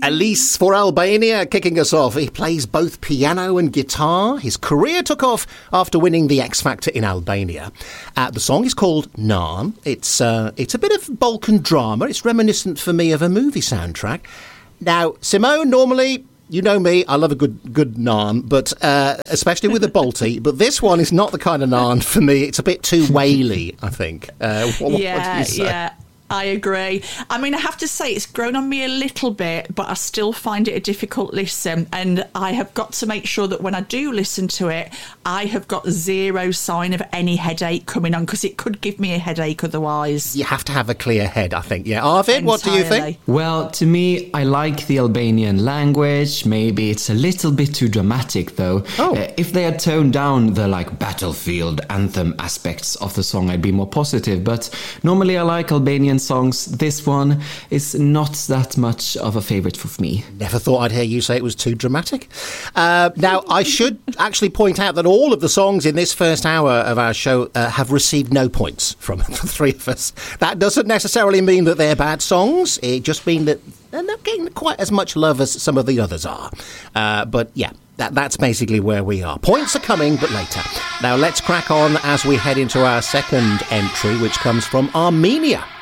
Elise for Albania kicking us off. He plays both piano and guitar. His career took off after winning the X Factor in Albania. The song is called Naan. It's a bit of Balkan drama. It's reminiscent for me of a movie soundtrack. Now, Simone, normally, you know me, I love a good naan, but especially with the Balti. But this one is not the kind of naan for me. It's a bit too whaley, I think. What do you say? Yeah. I agree. I mean, I have to say it's grown on me a little bit, but I still find it a difficult listen. And I have got to make sure that when I do listen to it, I have got zero sign of any headache coming on, because it could give me a headache otherwise. You have to have a clear head, I think. Yeah, Arvid, what do you think? Well, to me, I like the Albanian language. Maybe it's a little bit too dramatic, though. If they had toned down the battlefield anthem aspects of the song, I'd be more positive. But normally I like Albanian songs. This one is not that much of a favourite for me. Never thought I'd hear you say it was too dramatic. Now, I should actually point out that all of the songs in this first hour of our show have received no points from the three of us. That doesn't necessarily mean that they're bad songs. It just means that they're not getting quite as much love as some of the others are. But yeah, that's basically where we are. Points are coming, but later. Now, let's crack on as we head into our second entry, which comes from Armenia.